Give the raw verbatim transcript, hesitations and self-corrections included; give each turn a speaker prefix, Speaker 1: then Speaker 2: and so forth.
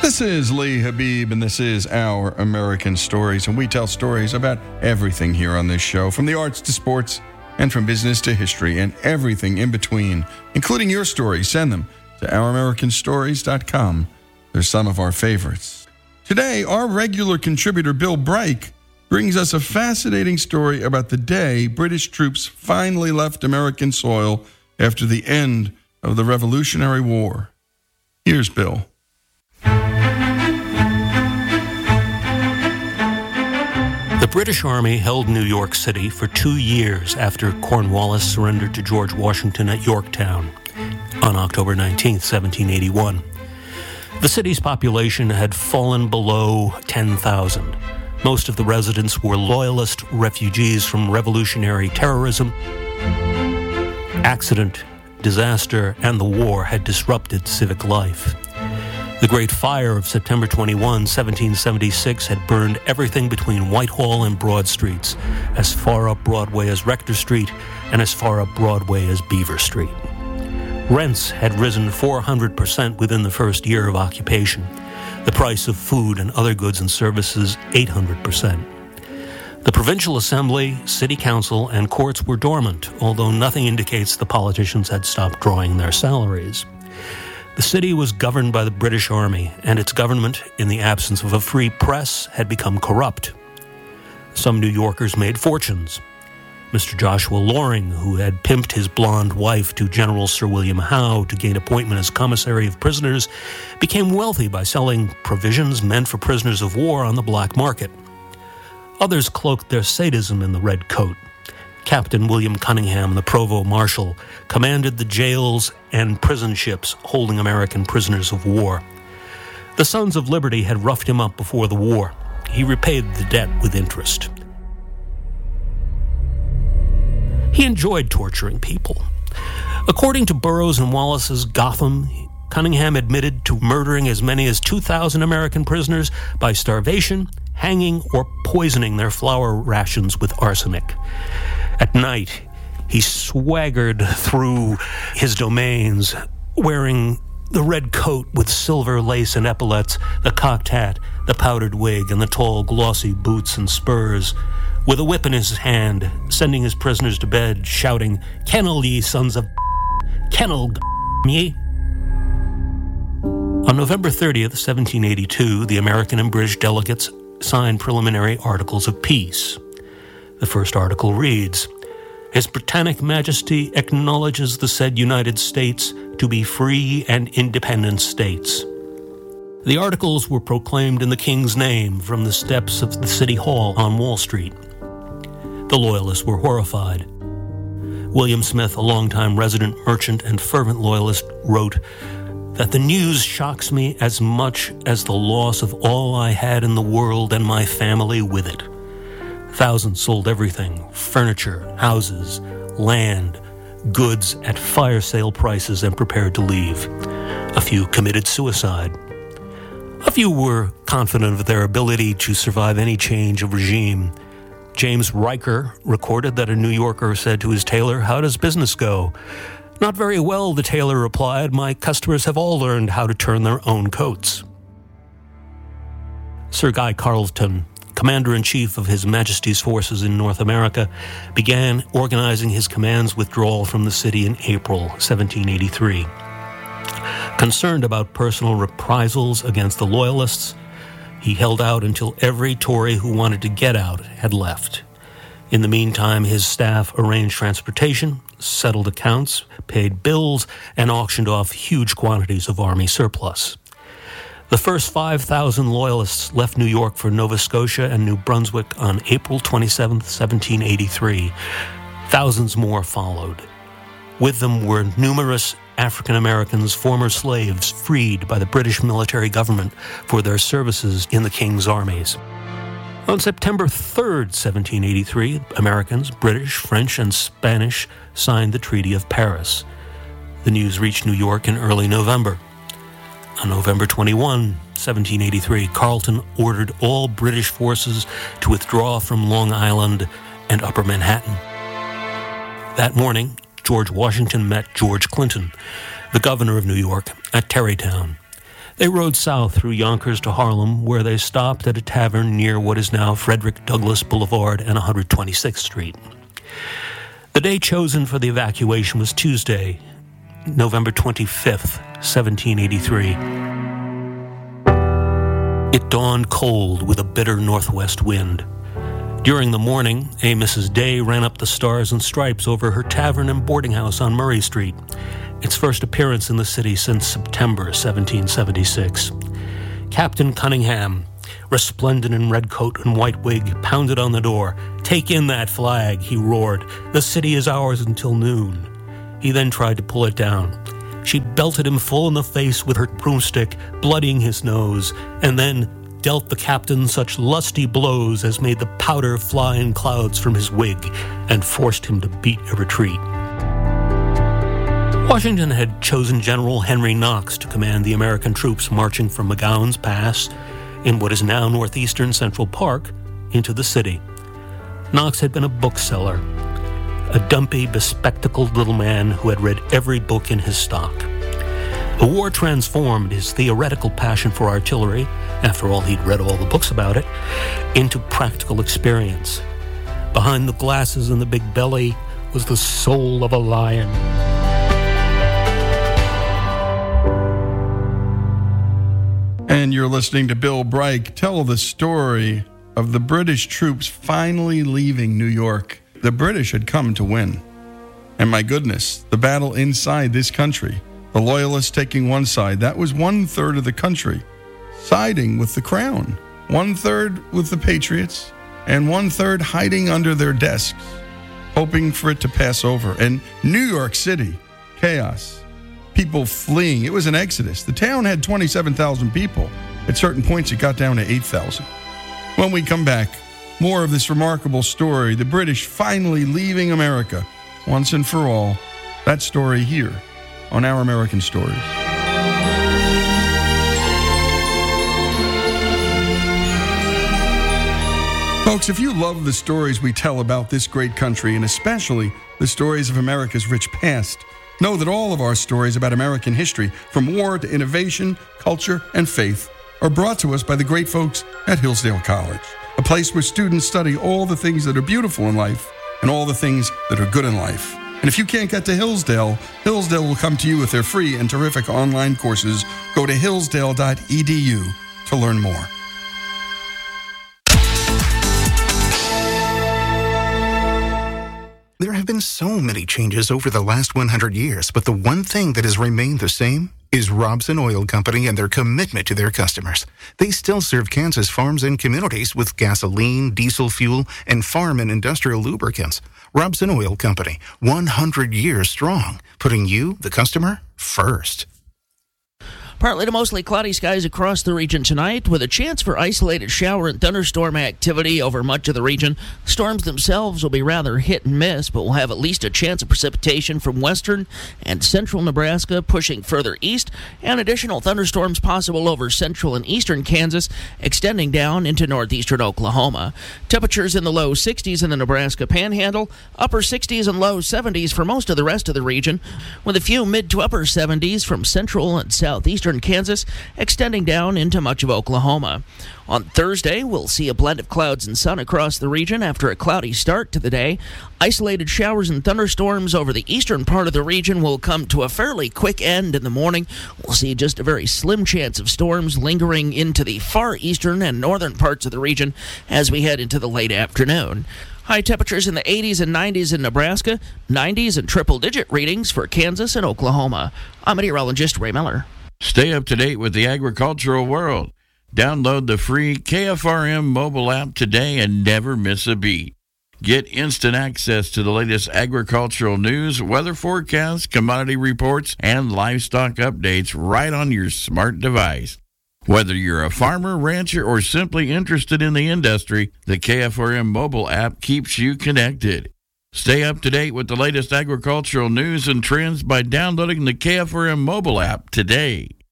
Speaker 1: This is Lee Habib, and this is Our American Stories, and we tell stories about everything here on this show, from the arts to sports, and from business to history, and everything in between, including your stories. Send them to our american stories dot com. They're some of our favorites. Today, our regular contributor, Bill Brike, brings us a fascinating story about the day British troops finally left American soil after the end of the Revolutionary War. Here's Bill.
Speaker 2: The British Army held New York City for two years after Cornwallis surrendered to George Washington at Yorktown on October nineteenth, seventeen eighty-one. The city's population had fallen below ten thousand. Most of the residents were loyalist refugees from revolutionary terrorism. Accident, disaster, and the war had disrupted civic life. The Great Fire of September twenty-first, seventeen seventy-six had burned everything between Whitehall and Broad Streets, as far up Broadway as Rector Street and as far up Broadway as Beaver Street. Rents had risen four hundred percent within the first year of occupation. The price of food and other goods and services, eight hundred percent. The Provincial Assembly, City Council, and courts were dormant, although nothing indicates the politicians had stopped drawing their salaries. The city was governed by the British Army, and its government, in the absence of a free press, had become corrupt. Some New Yorkers made fortunes. Mister Joshua Loring, who had pimped his blonde wife to General Sir William Howe to gain appointment as commissary of prisoners, became wealthy by selling provisions meant for prisoners of war on the black market. Others cloaked their sadism in the red coat. Captain William Cunningham, the provost marshal, commanded the jails and prison ships holding American prisoners of war. The Sons of Liberty had roughed him up before the war. He repaid the debt with interest. He enjoyed torturing people. According to Burroughs and Wallace's Gotham, Cunningham admitted to murdering as many as two thousand American prisoners by starvation, hanging, or poisoning their flour rations with arsenic. At night, he swaggered through his domains, wearing the red coat with silver lace and epaulets, the cocked hat, the powdered wig, and the tall, glossy boots and spurs, with a whip in his hand, sending his prisoners to bed, shouting, "Kennel, ye sons of kennel, ye!" On November thirtieth, seventeen eighty-two, the American and British delegates signed preliminary articles of peace. The first article reads, "His Britannic Majesty acknowledges the said United States to be free and independent states." The articles were proclaimed in the King's name from the steps of the City Hall on Wall Street. The Loyalists were horrified. William Smith, a longtime resident merchant and fervent Loyalist, wrote that the news shocks me as much as the loss of all I had in the world and my family with it. Thousands sold everything, furniture, houses, land, goods at fire sale prices and prepared to leave. A few committed suicide. A few were confident of their ability to survive any change of regime. James Riker recorded that a New Yorker said to his tailor, "How does business go?" "Not very well," the tailor replied. "My customers have all learned how to turn their own coats." Sir Guy Carleton, Commander-in-Chief of His Majesty's forces in North America, began organizing his command's withdrawal from the city in April seventeen eighty-three. Concerned about personal reprisals against the Loyalists, he held out until every Tory who wanted to get out had left. In the meantime, his staff arranged transportation, settled accounts, paid bills, and auctioned off huge quantities of Army surplus. The first five thousand Loyalists left New York for Nova Scotia and New Brunswick on April twenty-seventh, seventeen eighty-three. Thousands more followed. With them were numerous African Americans, former slaves, freed by the British military government for their services in the King's armies. On September third, seventeen eighty-three, Americans, British, French, and Spanish signed the Treaty of Paris. The news reached New York in early November. On November twenty-first, seventeen eighty-three, Carleton ordered all British forces to withdraw from Long Island and Upper Manhattan. That morning, George Washington met George Clinton, the governor of New York, at Tarrytown. They rode south through Yonkers to Harlem, where they stopped at a tavern near what is now Frederick Douglass Boulevard and one hundred twenty-sixth Street. The day chosen for the evacuation was Tuesday, November twenty-fifth, seventeen eighty-three. It dawned cold with a bitter northwest wind. During the morning, a Missus Day ran up the Stars and Stripes over her tavern and boarding house on Murray Street, its first appearance in the city since September seventeen seventy-six. Captain Cunningham, resplendent in red coat and white wig, pounded on the door. "Take in that flag," he roared. "The city is ours until noon." He then tried to pull it down. She belted him full in the face with her broomstick, bloodying his nose, and then dealt the captain such lusty blows as made the powder fly in clouds from his wig and forced him to beat a retreat. Washington had chosen General Henry Knox to command the American troops marching from McGowan's Pass in what is now northeastern Central Park into the city. Knox had been a bookseller, a dumpy, bespectacled little man who had read every book in his stock. The war transformed his theoretical passion for artillery, after all he'd read all the books about it, into practical experience. Behind the glasses and the big belly was the soul of a lion.
Speaker 1: And you're listening to Bill Brike tell the story of the British troops finally leaving New York. The British had come to win. And my goodness, the battle inside this country, the Loyalists taking one side, that was one third of the country siding with the crown, one third with the Patriots, and one third hiding under their desks, hoping for it to pass over. And New York City, chaos, people fleeing. It was an exodus. The town had twenty-seven thousand people. At certain points, it got down to eight thousand. When we come back, more of this remarkable story, the British finally leaving America once and for all. That story here on Our American Stories. Folks, if you love the stories we tell about this great country, and especially the stories of America's rich past, know that all of our stories about American history, from war to innovation, culture, and faith, are brought to us by the great folks at Hillsdale College, a place where students study all the things that are beautiful in life and all the things that are good in life. And if you can't get to Hillsdale, Hillsdale will come to you with their free and terrific online courses. Go to hillsdale dot e d u to learn more.
Speaker 3: There have been so many changes over the last one hundred years, but the one thing that has remained the same is Robson Oil Company and their commitment to their customers. They still serve Kansas farms and communities with gasoline, diesel fuel, and farm and industrial lubricants. Robson Oil Company, one hundred years strong, putting you, the customer, first.
Speaker 4: Partly to mostly cloudy skies across the region tonight, with a chance for isolated shower and thunderstorm activity over much of the region. Storms themselves will be rather hit and miss, but we'll have at least a chance of precipitation from western and central Nebraska, pushing further east, and additional thunderstorms possible over central and eastern Kansas, extending down into northeastern Oklahoma. Temperatures in the low sixties in the Nebraska Panhandle, upper sixties and low seventies for most of the rest of the region, with a few mid to upper seventies from central and southeastern Kansas, extending down into much of Oklahoma. On Thursday, we'll see a blend of clouds and sun across the region after a cloudy start to the day. Isolated showers and thunderstorms over the eastern part of the region will come to a fairly quick end in the morning. We'll see just a very slim chance of storms lingering into the far eastern and northern parts of the region as we head into the late afternoon. High temperatures in the eighties and nineties in Nebraska, nineties and triple-digit readings for Kansas and Oklahoma. I'm meteorologist Ray Miller.
Speaker 5: Stay up to date with the agricultural world. Download the free K F R M mobile app today and never miss a beat. Get instant access to the latest agricultural news, weather forecasts, commodity reports, and livestock updates right on your smart device. Whether you're a farmer, rancher, or simply interested in the industry, the K F R M mobile app keeps you connected. Stay up to date with the latest agricultural news and trends by downloading the K F R M mobile app today.